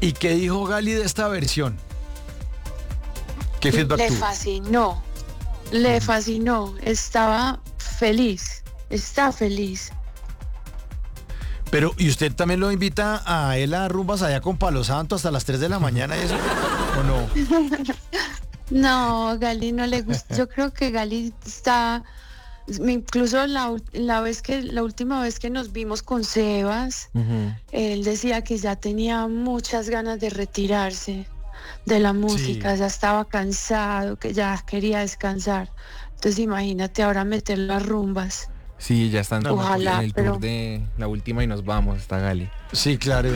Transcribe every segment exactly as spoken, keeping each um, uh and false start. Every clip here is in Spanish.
¿Y qué dijo Gali de esta versión? ¿Qué feedback Le tuvo? fascinó, le fascinó, estaba feliz, está feliz. Pero, ¿y usted también lo invita a él a rumbas allá con Palo Santo hasta las tres de la mañana y eso? ¿O no? No, Gali no le gusta. Yo creo que Gali está, incluso la, ul- la vez que, la última vez que nos vimos con Sebas, Ujú. él decía que ya tenía muchas ganas de retirarse de la música, Sí. ya estaba cansado, que ya quería descansar. Entonces imagínate ahora meter las rumbas. Sí, ya están No, no, en Ojalá, el pero tour de la última y nos vamos, está Gali. Sí, claro.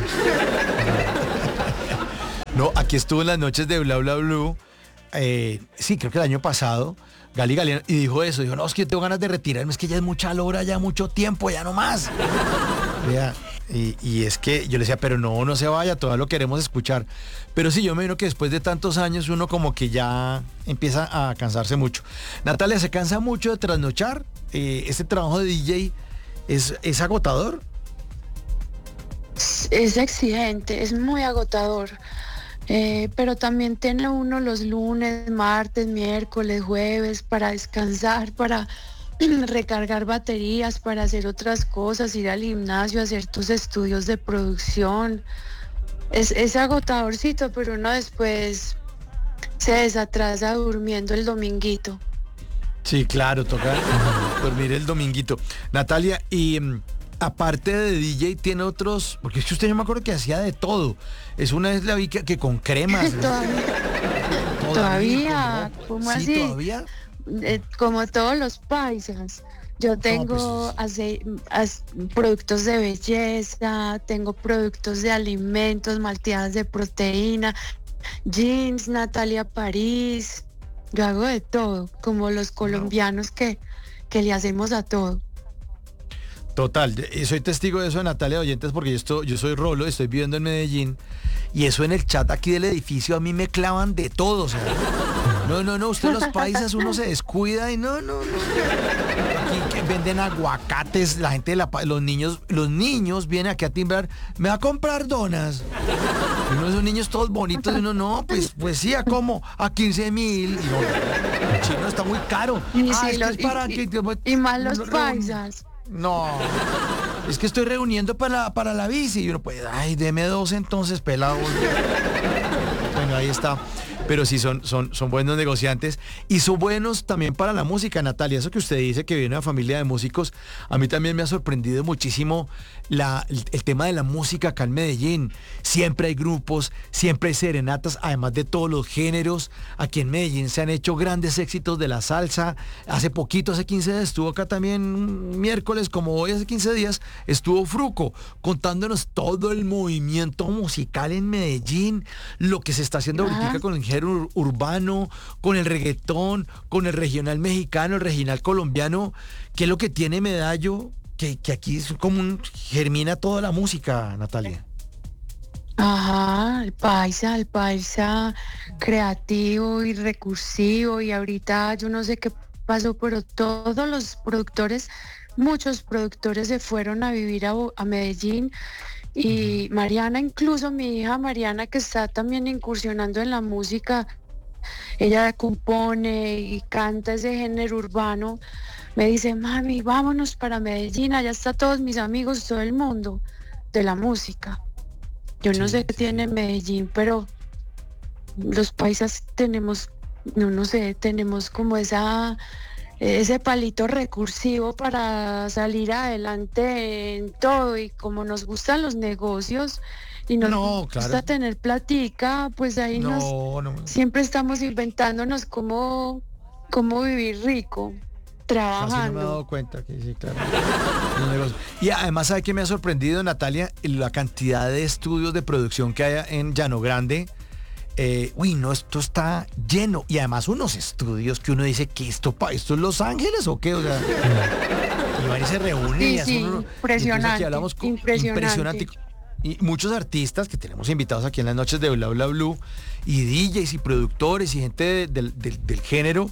No, aquí estuvo en las noches de Bla Bla Blue. Eh, sí, creo que el año pasado. Gali Galeano, y dijo eso, dijo, no, es que yo tengo ganas de retirarme, es que ya es mucha lora, ya mucho tiempo, ya no más. Vea, y, y es que yo le decía, pero no, no se vaya, todavía lo queremos escuchar. Pero sí, yo me imagino que después de tantos años uno como que ya empieza a cansarse mucho. Natalia, ¿se cansa mucho de trasnochar? Eh, ¿Este trabajo de D J es, es agotador? es exigente, es muy agotador. Eh, pero también tiene uno los lunes, martes, miércoles, jueves para descansar, para recargar baterías, para hacer otras cosas, ir al gimnasio, hacer tus estudios de producción. Es, es agotadorcito, pero uno después se desatrasa durmiendo el dominguito. Sí, claro, toca dormir el dominguito. Natalia, y mm, aparte de D J, tiene otros, porque es que usted yo me acuerdo que hacía de todo. Es una vez la vi que, que con cremas. ¿no? Todavía, todavía, ¿cómo Sí, así? todavía. Eh, como todos los paisas. Yo tengo pues, ace- as- productos de belleza, tengo productos de alimentos, malteadas de proteína, jeans, Natalia París. Yo hago de todo, como los colombianos que, que le hacemos a todo. Total, y soy testigo de eso, Natalia de oyentes, porque yo, estoy, yo soy Rolo, estoy viviendo en Medellín, y eso en el chat aquí del edificio a mí me clavan de todo, o sea, no, no, no, usted los paisas uno se descuida y no, no, no. Aquí que venden aguacates, la gente de la pa- los niños, los niños vienen aquí a timbrar, me va a comprar donas. Y uno de esos niños todos bonitos, y uno no, pues, pues sí, ¿a cómo? A quince mil. Y no, el chino está muy caro. Y, Ah, sí, es que los- es para y- que- y más los no, no, paisas. no, es que estoy reuniendo para, para la bici. Y uno pues, ay, deme dos entonces, pelado. Bueno, ahí está. Pero sí, son, son, son buenos negociantes y son buenos también para la música, Natalia. Eso que usted dice que viene de una familia de músicos, a mí también me ha sorprendido muchísimo la, el, el tema de la música acá en Medellín. Siempre hay grupos, siempre hay serenatas, además de todos los géneros. Aquí en Medellín se han hecho grandes éxitos de la salsa. Hace poquito, hace quince días, estuvo acá también un miércoles, como hoy hace quince días, estuvo Fruco contándonos todo el movimiento musical en Medellín, lo que se está haciendo Ajá. ahorita con el género ur- urbano, con el reggaetón, con el regional mexicano, el regional colombiano, que es lo que tiene Medallo, que, que aquí es como un, germina toda la música, Natalia. Ajá, el paisa, el paisa creativo y recursivo, y ahorita yo no sé qué pasó, pero todos los productores, muchos productores se fueron a vivir a, Bo- a Medellín, y Mariana, incluso mi hija Mariana, que está también incursionando en la música, ella compone y canta ese género urbano, me dice, mami, vámonos para Medellín, allá está todos mis amigos, todo el mundo de la música. Yo no Sí, sé qué sí, tiene sí. Medellín, pero los paisas tenemos, no, no sé, tenemos como esa, ese palito recursivo para salir adelante en todo, y como nos gustan los negocios y nos No, gusta claro. tener platica, pues ahí nos No, no. siempre estamos inventándonos cómo, cómo vivir rico, Casi no me he trabajando. dado cuenta que sí, claro. Los negocios. Y además, ¿sabe qué me ha sorprendido, Natalia? La cantidad de estudios de producción que hay en Llano Grande. Eh, uy, no, esto está lleno. Y además unos estudios que uno dice que esto, pa, ¿esto es Los Ángeles o qué? O sea, y van y se reúnen Sí, y hacen sí, uno- y impresionante, entonces aquí hablamos con- impresionante. Y muchos artistas que tenemos invitados aquí en las noches de Bla Bla Blue, y D Js y productores y gente de- del, del- del género.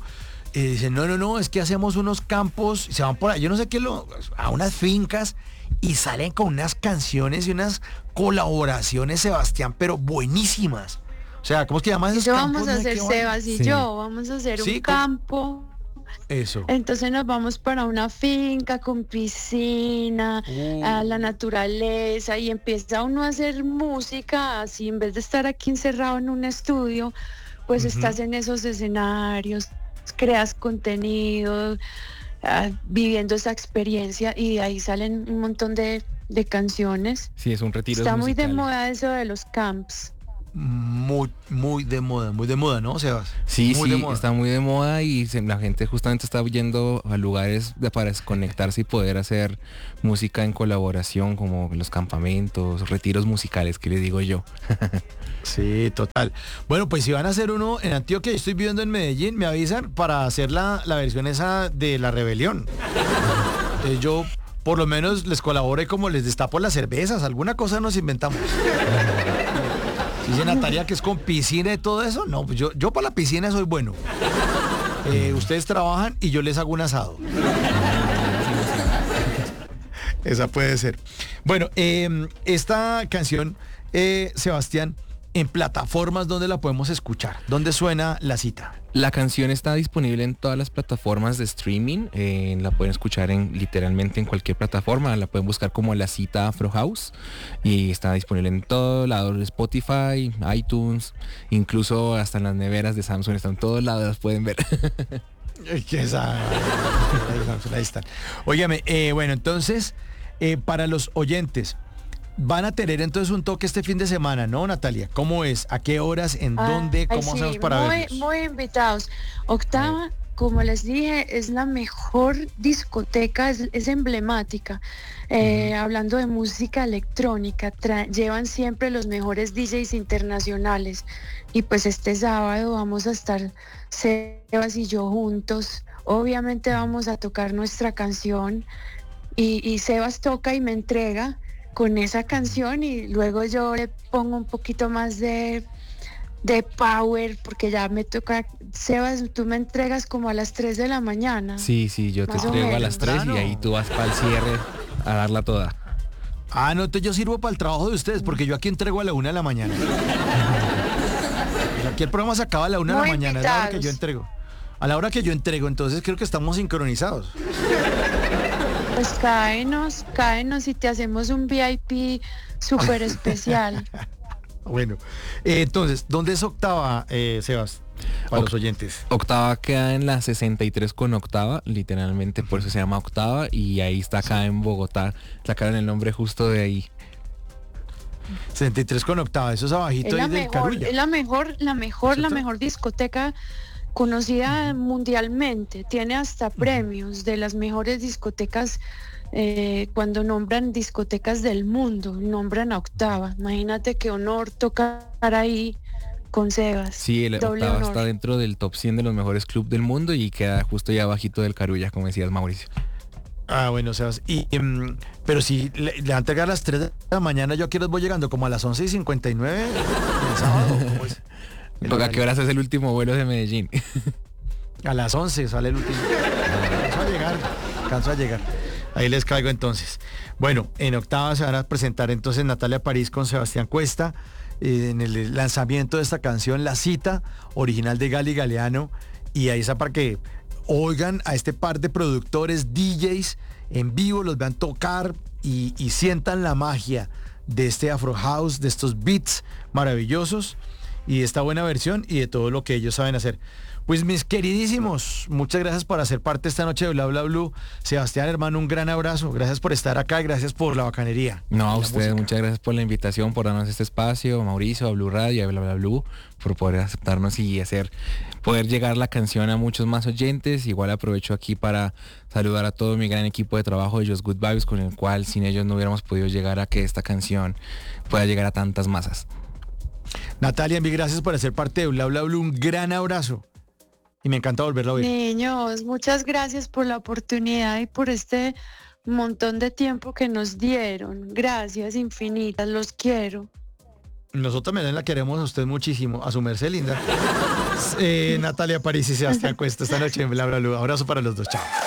Y dicen, no, no, no, es que hacemos unos campos, se van por ahí, yo no sé qué, lo, a unas fincas y salen con unas canciones y unas colaboraciones, Sebastián, pero buenísimas. O sea, ¿cómo es que llaman esos Eso campos? vamos a ¿No? hacer ¿Qué van? Sebas y Sí. yo, vamos a hacer Sí, un ¿cómo? campo. Eso. Entonces nos vamos para una finca con piscina, Uh. a la naturaleza y empieza uno a hacer música así, en vez de estar aquí encerrado en un estudio, pues Ujú. estás en esos escenarios, creas contenido, ah, viviendo esa experiencia y de ahí salen un montón de, de canciones. Sí, es un retiro Está muy de musical. moda eso de los camps. Muy, muy de moda, muy de moda, ¿no, Sebas? Sí, muy sí, de moda. está muy de moda y se- la gente justamente está yendo a lugares de- para desconectarse y poder hacer música en colaboración, como los campamentos, retiros musicales, que les digo yo. Sí, total. Bueno, pues si van a hacer uno en Antioquia, yo estoy viviendo en Medellín, me avisan para hacer la, la versión esa de La Rebelión. Entonces yo por lo menos les colaboro y como les destapo las cervezas, alguna cosa nos inventamos. Dice Natalia que es con piscina y todo eso. No, pues yo, yo para la piscina soy bueno. Eh, ustedes trabajan y yo les hago un asado. Esa puede ser. Bueno, eh, esta canción, eh, Sebastián, en plataformas, ¿dónde la podemos escuchar? ¿Dónde suena La Cita? La canción está disponible en todas las plataformas de streaming, eh, la pueden escuchar en literalmente en cualquier plataforma, la pueden buscar como La Cita Afro House y está disponible en todos lados, Spotify, iTunes, incluso hasta en las neveras de Samsung, están en todos lados, las pueden ver. Ay, qué esa- Ahí están. Óigame, eh, bueno, entonces, eh, para los oyentes, van a tener entonces un toque este fin de semana, ¿no, Natalia? ¿Cómo es? ¿A qué horas? ¿En dónde? Ay, ¿Cómo sí, hacemos para muy, verlos? muy invitados. Octava, como les dije, es la mejor discoteca, es, es emblemática. Eh, Hablando de música electrónica, tra- llevan siempre los mejores D Js internacionales. Y pues este sábado vamos a estar Sebas y yo juntos. Obviamente vamos a tocar nuestra canción y, y Sebas toca y me entrega con esa canción y luego yo le pongo un poquito más de, de power porque ya me toca. Sebas, tú me entregas como a las tres de la mañana. Sí, sí, yo te Más o entrego a menos. las tres y Claro. ahí tú vas para el cierre a darla toda. Ah, no, entonces yo sirvo para el trabajo de ustedes, porque yo aquí entrego a la una de la mañana. Pues aquí el programa se acaba a la una de la Muy mañana, es la hora que invitados. yo entrego. A la hora que yo entrego, entonces creo que estamos sincronizados. Pues cáenos, cáenos y te hacemos un V I P súper especial. Bueno, eh, entonces, ¿dónde es Octava, eh, Sebas? Para Oc- los oyentes. Octava queda en la sesenta y tres con Octava, literalmente por eso se llama Octava y ahí está acá en Bogotá, sacaron el nombre justo de ahí. sesenta y tres con Octava, eso es abajito Es la ahí del mejor, Carulla. es la mejor, la mejor, la ¿Cierto? mejor discoteca conocida mundialmente. Tiene hasta premios de las mejores discotecas. Eh, cuando nombran discotecas del mundo, nombran a Octava. Imagínate qué honor tocar ahí con Sebas. Sí, el Doble Octava honor. está dentro del top cien de los mejores clubes del mundo y queda justo ahí abajito del Carulla, como decías, Mauricio. Ah, bueno, Sebas. Y, em, pero si le, le van a entregar a las tres de la mañana, yo aquí los voy llegando como a las once y cincuenta y nueve el sábado. ¿Cómo es? El ¿A qué horario. horas es el último vuelo de Medellín? A las once sale el último. Alcanzo a llegar, alcanzo a llegar. Ahí les caigo entonces. Bueno, en Octava se van a presentar entonces Natalia París con Sebastián Cuesta eh, en el lanzamiento de esta canción La Cita, original de Gali Galeano. Y ahí está para que oigan a este par de productores, D Js en vivo, los vean tocar y, y sientan la magia de este Afro House, de estos beats maravillosos y de esta buena versión y de todo lo que ellos saben hacer. Pues mis queridísimos, muchas gracias por hacer parte esta noche de Bla Bla Blue. Sebastián, hermano, un gran abrazo. Gracias por estar acá y gracias por la bacanería. No, a La ustedes, música. muchas gracias por la invitación, por darnos este espacio, Mauricio, a Blue Radio, a Bla Bla Blue, por poder aceptarnos y hacer, poder llegar la canción a muchos más oyentes. Igual aprovecho aquí para saludar a todo mi gran equipo de trabajo de Just Good Vibes, con el cual sin ellos no hubiéramos podido llegar a que esta canción pueda llegar a tantas masas. Natalia, mil gracias por hacer parte de Bla Bla Blue. Un gran abrazo. Y me encanta volverlo a oír. Niños, muchas gracias por la oportunidad y por este montón de tiempo que nos dieron. Gracias infinitas, los quiero. Nosotros también la queremos a usted muchísimo. A su merced, linda. Gracias, eh, Natalia París y Sebastián Cuesta, esta noche en Bla Bla Bla. Abrazo para los dos, chao.